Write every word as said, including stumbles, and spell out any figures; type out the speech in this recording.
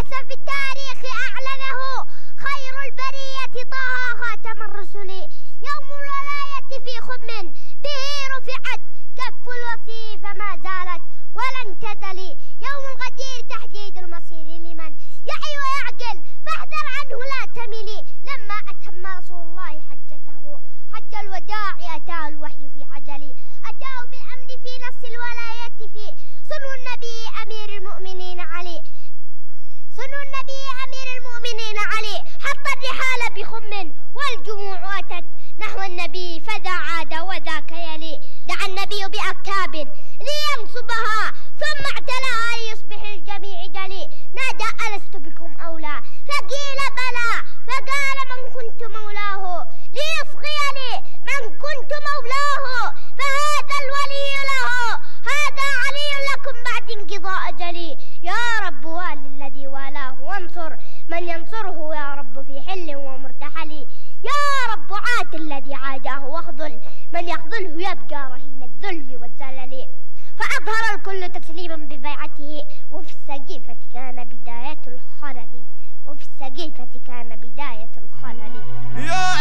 أسى في التاريخ أعلنه خير البرية طه خاتم الرسل. يوم الولاية في خم به رفعت كف الوصي فما زالت ولن تزل. يوم الغدير تحديد المصير لمن يعي ويعقل فاحذر عنه لا تملي. لما أتم رسول الله حجته حج الوداع أتاه الوحي في عجل. أتاه بالأمن في نص الولاية في صنو النبي أمير المؤمنين علي. صنو النبي أمير المؤمنين علي حط الرحال بخم والجموع أتت نحو النبي فذا عاد وذاك يلي. دعا النبي بأكتاب لينصبها ثم اعتلاها ليصبح الجميع دلي. نادى ألست بكم أولى فقيل بلى فقال من كنت مولاه ليصغي لي من كنت مولاه فهذا الولي له هذا علي لكم بعد انقضاء أجلي. يا رب وال الذي والاه وانصر من ينصره يا رب في حل ومرتحل. يا رب عاد الذي عاداه واخذل من يخذله يبقى رهين الذل والزلل. فأظهر الكل تسليما ببيعته وفي السقيفة كان بداية الخلل. وفي السقيفة كان بداية